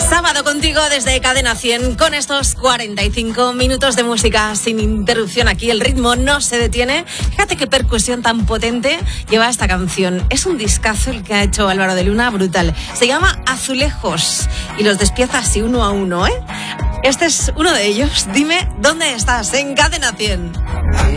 Sábado contigo desde Cadena 100 con estos 45 minutos de música sin interrupción. Aquí el ritmo no se detiene. Fíjate qué percusión tan potente lleva esta canción. Es un discazo el que ha hecho Álvaro de Luna, brutal. Se llama Azulejos y los despieza así uno a uno, ¿eh? Este es uno de ellos. Dime dónde estás en Cadena 100.